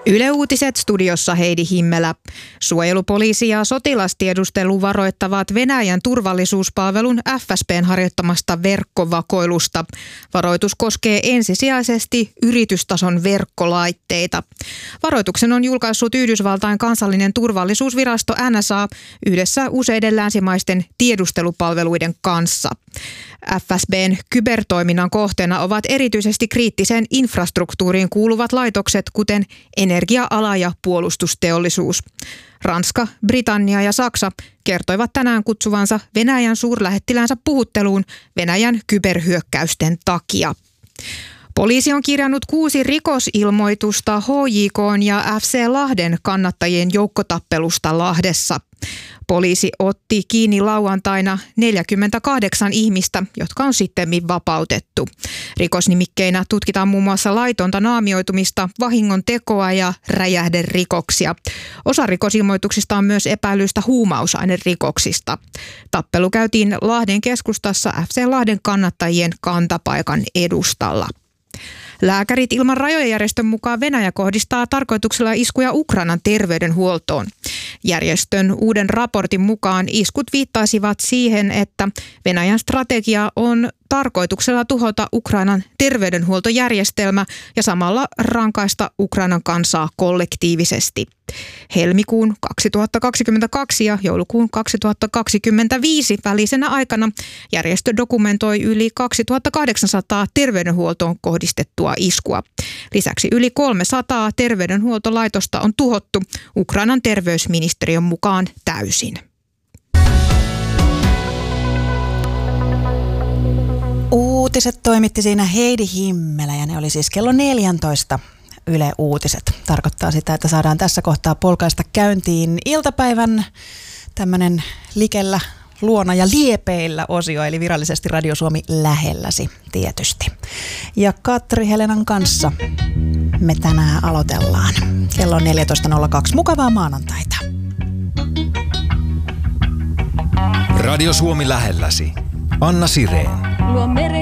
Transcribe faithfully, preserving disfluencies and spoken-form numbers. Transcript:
Yle Uutiset, studiossa Heidi Himmelä. Suojelupoliisi ja sotilastiedustelu varoittavat Venäjän turvallisuuspalvelun F S B:n harjoittamasta verkkovakoilusta. Varoitus koskee ensisijaisesti yritystason verkkolaitteita. Varoituksen on julkaissut Yhdysvaltain kansallinen turvallisuusvirasto N S A yhdessä useiden länsimaisten tiedustelupalveluiden kanssa. F S B:n kybertoiminnan kohteena ovat erityisesti kriittiseen infrastruktuuriin kuuluvat laitokset, kuten energia-ala ja puolustusteollisuus. Ranska, Britannia ja Saksa kertoivat tänään kutsuvansa Venäjän suurlähettiläänsä puhutteluun Venäjän kyberhyökkäysten takia. Poliisi on kirjannut kuusi rikosilmoitusta H J K:n ja F C Lahden kannattajien joukkotappelusta Lahdessa. Poliisi otti kiinni lauantaina neljäkymmentäkahdeksan ihmistä, jotka on sittemmin vapautettu. Rikosnimikkeinä tutkitaan muun muassa laitonta naamioitumista, vahingontekoa ja räjähderikoksia. Osa rikosilmoituksista on myös epäilystä huumausainerikoksista. Tappelu käytiin Lahden keskustassa F C Lahden kannattajien kantapaikan edustalla. Lääkärit ilman rajoja-järjestön mukaan Venäjä kohdistaa tarkoituksella iskuja Ukrainan terveydenhuoltoon. Järjestön uuden raportin mukaan iskut viittaisivat siihen, että Venäjän strategia on tarkoituksella tuhota Ukrainan terveydenhuoltojärjestelmä ja samalla rankaista Ukrainan kansaa kollektiivisesti. Helmikuun kaksituhattakaksikymmentäkaksi ja joulukuun kaksituhattakaksikymmentäviisi välisenä aikana järjestö dokumentoi yli kaksituhattakahdeksansataa terveydenhuoltoon kohdistettua iskua. Lisäksi yli kolmesataa terveydenhuoltolaitosta on tuhottu Ukrainan terveysministeriön mukaan täysin. Uutiset toimitti siinä Heidi Himmelä ja ne oli siis kello neljätoista Yle Uutiset. Tarkoittaa sitä, että saadaan tässä kohtaa polkaista käyntiin iltapäivän tämmöinen likellä, luona ja liepeillä osio, eli virallisesti Radio Suomi lähelläsi tietysti. Ja Katri Helenan kanssa me tänään aloitellaan. Kello on neljätoista nolla kaksi. Mukavaa maanantaita. Radio Suomi lähelläsi. Anna Sireen.